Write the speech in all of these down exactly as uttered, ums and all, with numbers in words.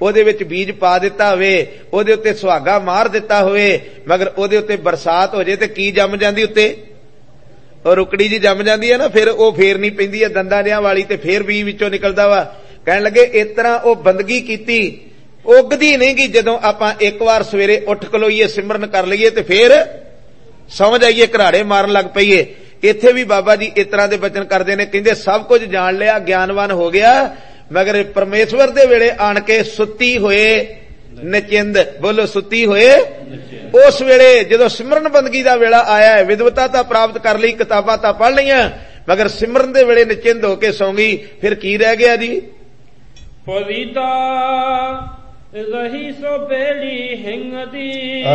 ਉਹਦੇ ਵਿੱਚ ਬੀਜ ਪਾ ਦਿੱਤਾ ਹੋਵੇ, ਉਹਦੇ ਉੱਤੇ ਸੁਹਾਗਾ ਮਾਰ ਦਿੱਤਾ ਹੋਵੇ, ਮਗਰ ਉਹਦੇ ਉੱਤੇ ਬਰਸਾਤ ਹੋ ਜੇ ਤੇ ਕੀ ਜੰਮ ਜਾਂਦੀ ਉੱਤੇ? ਉਹ ਰੁਕੜੀ ਜੀ ਜੰਮ ਜਾਂਦੀ ਹੈ ਨਾ, ਫਿਰ ਉਹ ਫੇਰ ਨਹੀਂ ਪੈਂਦੀ ਹੈ ਦੰਦਾਂ ਜਿਹਾਂ ਵਾਲੀ ਤੇ ਫੇਰ ਬੀਜ ਵਿੱਚੋਂ ਨਿਕਲਦਾ ਵਾ। ਕਹਿਣ ਲੱਗੇ ਇਸ ਤਰ੍ਹਾਂ ਉਹ ਬੰਦਗੀ ਕੀਤੀ, ਉਗਦੀ ਨਹੀਂ ਗੀ। ਜਦੋਂ ਆਪਾਂ ਇੱਕ ਵਾਰ ਸਵੇਰੇ ਉੱਠ ਖਲੋਈਏ, ਸਿਮਰਨ ਕਰ ਲਈਏ ਤੇ ਫੇਰ ਸੌਂ ਜਾਈਏ, ਘਰਾੜੇ ਮਾਰਨ ਲੱਗ ਪਈਏ। ਇੱਥੇ ਵੀ ਬਾਬਾ ਜੀ ਇਸ ਤਰ੍ਹਾਂ ਦੇ ਬਚਨ ਕਰਦੇ ਨੇ, ਕਹਿੰਦੇ ਸਭ ਕੁਝ ਜਾਣ ਲਿਆ, ਗਿਆਨਵਾਨ ਹੋ ਗਿਆ, ਮਗਰ ਪਰਮੇਸ਼ਵਰ ਦੇ ਵੇਲੇ ਆਣ ਕੇ ਸੁੱਤੀ ਹੋਏ ਨਚਿੰਦ, ਬੋਲੋ ਸੁੱਤੀ ਹੋਏ। ਉਸ ਵੇਲੇ ਜਦੋਂ ਸਿਮਰਨ ਬੰਦਗੀ ਦਾ ਵੇਲਾ ਆਇਆ ਹੈ, ਵਿਦਵਤਾ ਤਾਂ ਪ੍ਰਾਪਤ ਕਰ ਲਈ, ਕਿਤਾਬਾਂ ਤਾਂ ਪੜ੍ਹ ਲਈਆਂ, ਮਗਰ ਸਿਮਰਨ ਦੇ ਵੇਲੇ ਨਚਿੰਦ ਹੋ ਕੇ ਸੌਂ ਗਈ, ਫਿਰ ਕੀ ਰਹਿ ਗਿਆ ਜੀ? ਫਰੀਦਾ ਰਹੀ ਸੋ ਬੇੜੀ ਹਿੰਗ ਦੀ,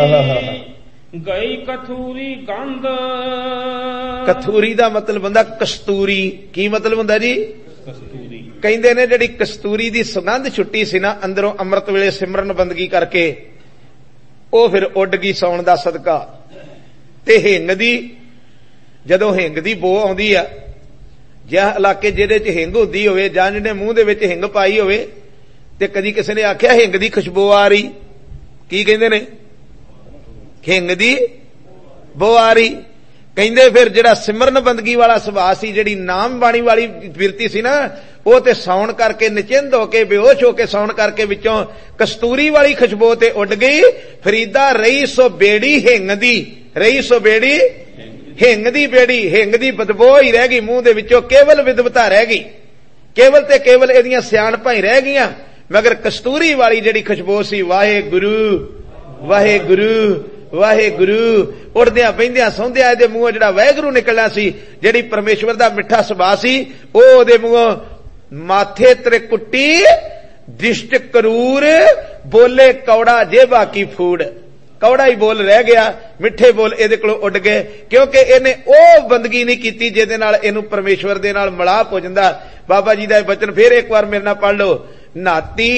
ਗਈ ਕਥੂਰੀ ਗੰਧ। ਕਥੂਰੀ ਦਾ ਮਤਲਬ ਹੁੰਦਾ ਕਸਤੂਰੀ। ਕੀ ਮਤਲਬ ਹੁੰਦਾ ਜੀ? ਕਸਤੂਰੀ। ਕਹਿੰਦੇ ਨੇ ਜਿਹੜੀ ਕਸਤੂਰੀ ਦੀ ਸੁਗੰਧ ਛੁੱਟੀ ਸੀ ਨਾ ਅੰਦਰੋਂ ਅੰਮ੍ਰਿਤ ਵੇਲੇ ਸਿਮਰਨ ਬੰਦਗੀ ਕਰਕੇ, ਉਹ ਫਿਰ ਉੱਡ ਗਈ ਸੌਣ ਦਾ ਸਦਕਾ। ਤੇ ਹਿੰਗ ਦੀ, ਜਦੋਂ ਹਿੰਗ ਦੀ ਬੋ ਆਉਂਦੀ ਆ, ਜਾਂ ਇਲਾਕੇ ਜਿਹਦੇ ਚ ਹਿੰਗ ਹੁੰਦੀ ਹੋਵੇ, ਜਾਂ ਜਿਹਨੇ ਮੂੰਹ ਦੇ ਵਿੱਚ ਹਿੰਗ ਪਾਈ ਹੋਵੇ, ਤੇ ਕਦੀ ਕਿਸੇ ਨੇ ਆਖਿਆ ਹਿੰਗ ਦੀ ਖੁਸ਼ਬੂ ਆ ਰਹੀ, ਕੀ ਕਹਿੰਦੇ ਨੇ? ਹਿੰਗ ਦੀ ਬੋ ਆ ਰਹੀ। ਕਹਿੰਦੇ ਫਿਰ ਜਿਹੜਾ ਸਿਮਰਨ ਬੰਦਗੀ ਵਾਲਾ ਸੁਭਾਅ ਸੀ, ਜਿਹੜੀ ਨਾਮ ਬਾਣੀ ਵਾਲੀ ਬਿਰਤੀ ਸੀ ਨਾ, ਉਹ ਤੇ ਸੌਣ ਕਰਕੇ ਨਚਿੰਦ ਹੋ ਕੇ, ਬੇਹੋਸ਼ ਹੋ ਕੇ ਸੌਣ ਕਰਕੇ ਵਿੱਚੋਂ ਕਸਤੂਰੀ ਵਾਲੀ ਖੁਸ਼ਬੂ ਤੇ ਉੱਡ ਗਈ। ਫਰੀਦਾ ਰਹੀ ਸੋ ਬੇੜੀ ਹਿੰਗ ਦੀ, ਰਹੀ ਸੋ ਬੇੜੀ ਹਿੰਗ ਦੀ ਬੇੜੀ, ਹਿੰਗ ਦੀ ਬਦਬੂ ਹੀ ਰਹਿ ਗਈ ਮੂੰਹ ਦੇ ਵਿੱਚੋਂ, ਕੇਵਲ ਵਿਦਵਤਾ ਰਹਿ ਗਈ, ਕੇਵਲ ਤੇ ਕੇਵਲ ਇਹਦੀਆਂ ਸਿਆਣਪਾਂ ਹੀ ਰਹਿ ਗਈਆਂ, ਮਗਰ ਕਸਤੂਰੀ ਵਾਲੀ ਜਿਹੜੀ ਖੁਸ਼ਬੂ ਸੀ, ਵਾਹਿਗੁਰੂ ਵਾਹਿਗੁਰੂ ਵਾਹਿਗੁਰੂ, ਉੱਡਦਿਆਂ ਬਹਿੰਦਿਆਂ ਸੌਂਦਿਆਂ ਇਹਦੇ ਮੂੰਹੋਂ ਜਿਹੜਾ ਵਾਹਿਗੁਰੂ ਨਿਕਲਣਾ ਸੀ, ਜਿਹੜੀ ਪਰਮੇਸ਼ਵਰ ਦਾ ਮਿੱਠਾ ਸੁਭਾਅ ਸੀ, ਉਹ ਉਹਦੇ ਮੂੰਹੋਂ ਮਾਥੇ ਤ੍ਰਿਕੁੱਟੀ ਦਿਸ਼ਟ ਕਰੂਰ, ਬੋਲੇ ਕੌੜਾ ਜੇ ਬਾਕੀ ਫੂੜ। ਕੌੜਾ ਹੀ ਬੋਲ ਰਹਿ ਗਿਆ, ਮਿੱਠੇ ਬੋਲ ਇਹਦੇ ਕੋਲੋਂ ਉੱਡ ਗਏ, ਕਿਉਂਕਿ ਇਹਨੇ ਉਹ ਬੰਦਗੀ ਨਹੀਂ ਕੀਤੀ ਜਿਹਦੇ ਨਾਲ ਇਹਨੂੰ ਪਰਮੇਸ਼ਵਰ ਦੇ ਨਾਲ ਮਿਲਾਪ ਹੋ ਜਾਂਦਾ। ਬਾਬਾ ਜੀ ਦਾ ਇਹ ਬਚਨ ਫੇਰ ਇੱਕ ਵਾਰ ਮੇਰੇ ਨਾਲ ਪੜ੍ਹ ਲਓ। ਨਾਤੀ